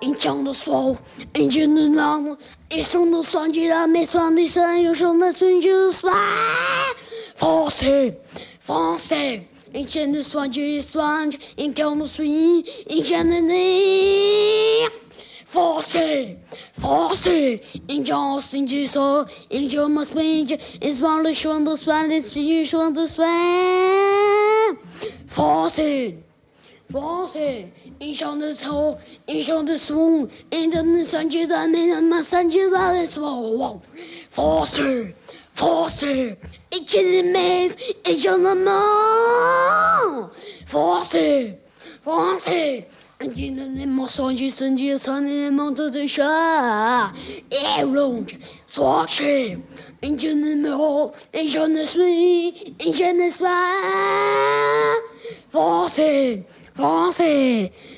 江的手，眼睛的狼，一生的算计了，没算的神，有生的孙就算。Français,一前的算计算计，一江的水，一前的你。Français,一江心机手，一江么swing，一双的双的算的是双的算。Français, 一生的丑，一生的怂，一生的算计的没那么算计的错。Français, 一前的美，一生的梦。Français, 一前的梦算计算计算的梦都在说。Orange, 索取，一前的梦，一生的水，一前的酸。Français,